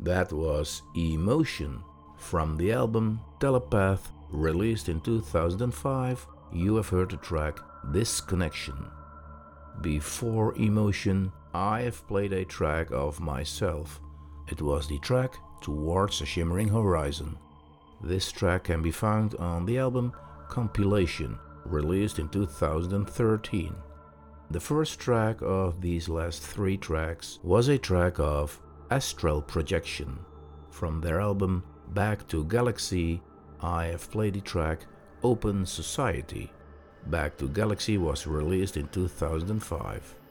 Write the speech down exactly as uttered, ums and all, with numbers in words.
That was Emotion from the album Telepath, released in two thousand five. You have heard the track Disconnection. Before Emotion, I have played a track of myself. It was the track Towards a Shimmering Horizon. This track can be found on the album Compilation, released in two thousand thirteen. The first track of these last three tracks was a track of Astral Projection. From their album Back to Galaxy, I have played the track Open Society. Back to Galaxy was released in two thousand five.